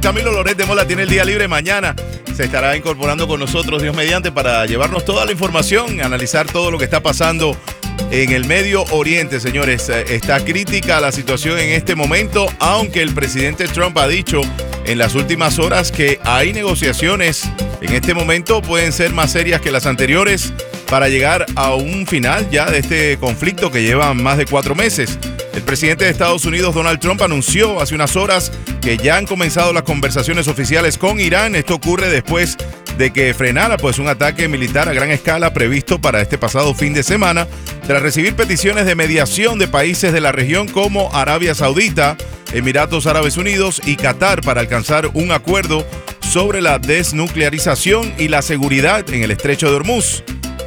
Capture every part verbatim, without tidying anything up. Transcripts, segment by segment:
Camilo Loret de Mola tiene el día libre mañana. Se estará incorporando con nosotros, Dios mediante, para llevarnos toda la información, analizar todo lo que está pasando en el Medio Oriente, señores. Está crítica la situación en este momento, aunque el presidente Trump ha dicho en las últimas horas que hay negociaciones en este momento, pueden ser más serias que las anteriores para llegar a un final ya de este conflicto que lleva más de cuatro meses. El presidente de Estados Unidos, Donald Trump, anunció hace unas horas que ya han comenzado las conversaciones oficiales con Irán. Esto ocurre después de que frenara pues un ataque militar a gran escala previsto para este pasado fin de semana, tras recibir peticiones de mediación de países de la región como Arabia Saudita, Emiratos Árabes Unidos y Qatar para alcanzar un acuerdo sobre la desnuclearización y la seguridad en el estrecho de Hormuz.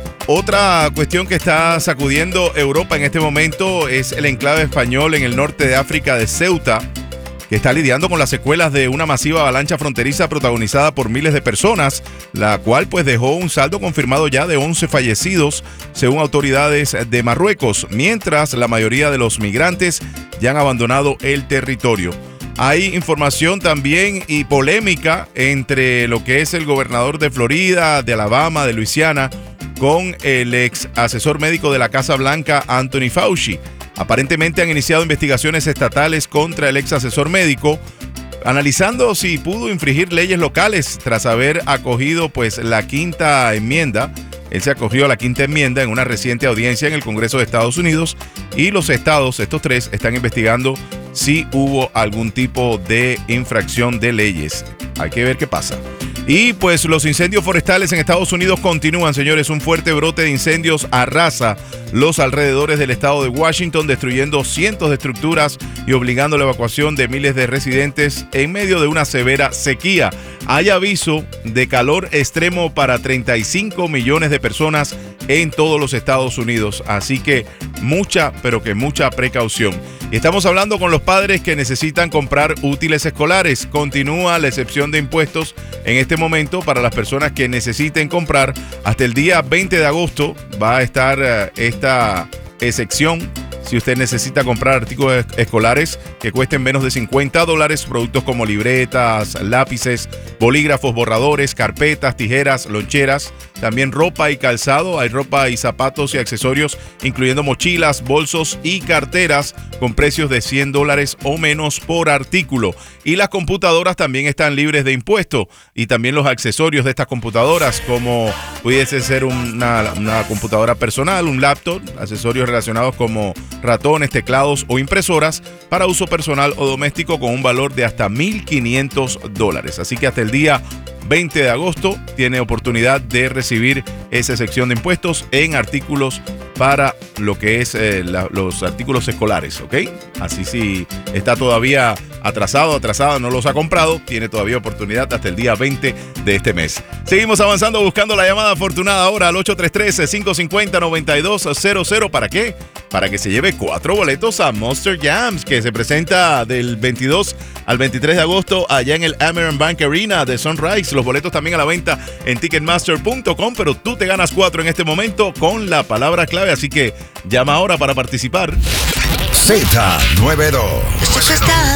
Otra cuestión que está sacudiendo Europa en este momento es el enclave español en el norte de África de Ceuta, que está lidiando con las secuelas de una masiva avalancha fronteriza protagonizada por miles de personas, la cual pues dejó un saldo confirmado ya de once fallecidos, según autoridades de Marruecos, mientras la mayoría de los migrantes ya han abandonado el territorio. Hay información también y polémica entre lo que es el gobernador de Florida, de Alabama, de Luisiana, con el ex asesor médico de la Casa Blanca, Anthony Fauci. Aparentemente han iniciado investigaciones estatales contra el ex asesor médico, analizando si pudo infringir leyes locales tras haber acogido pues la quinta enmienda. Él se acogió a la quinta enmienda en una reciente audiencia en el Congreso de Estados Unidos, y los estados, estos tres, están investigando si hubo algún tipo de infracción de leyes. Hay que ver qué pasa. Y pues los incendios forestales en Estados Unidos continúan, señores. Un fuerte brote de incendios arrasa los alrededores del estado de Washington, destruyendo cientos de estructuras y obligando la evacuación de miles de residentes en medio de una severa sequía. Hay aviso de calor extremo para treinta y cinco millones de personas en todos los Estados Unidos. Así que mucha, pero que mucha precaución. Y estamos hablando con los padres que necesitan comprar útiles escolares. Continúa la excepción de impuestos en este momento para las personas que necesiten comprar. Hasta el día veinte de agosto va a estar uh, esta excepción. Si usted necesita comprar artículos escolares que cuesten menos de cincuenta dólares, productos como libretas, lápices, bolígrafos, borradores, carpetas, tijeras, loncheras, también ropa y calzado. Hay ropa y zapatos y accesorios, incluyendo mochilas, bolsos y carteras, con precios de cien dólares o menos por artículo. Y las computadoras también están libres de impuesto, y también los accesorios de estas computadoras, como pudiese ser una, una computadora personal, un laptop, accesorios relacionados como ratones, teclados o impresoras para uso personal o doméstico, con un valor de hasta mil quinientos dólares. Así que hasta el día veinte de agosto tiene oportunidad de recibir esa sección de impuestos en artículos para lo que es eh, la, los artículos escolares, ¿ok? Así si está todavía atrasado, atrasada, no los ha comprado, tiene todavía oportunidad hasta el día veinte de este mes. Seguimos avanzando buscando la llamada afortunada ahora al ocho tres tres, cinco cinco cero, nueve dos cero cero. ¿Para qué? Para que se lleve cuatro boletos a Monster Jams, que se presenta del veintidós al veintitrés de agosto allá en el Amerant Bank Arena de Sunrise. Los boletos también a la venta en ticketmaster punto com, pero tú te ganas cuatro en este momento con la palabra clave, así que llama ahora para participar. Z noventa y dos. Esto se está